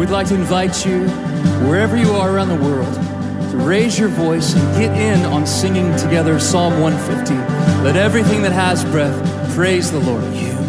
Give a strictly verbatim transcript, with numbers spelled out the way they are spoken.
we'd like to invite you, wherever you are around the world, to raise your voice and get in on singing together Psalm one fifty. Let everything that has breath praise the Lord. You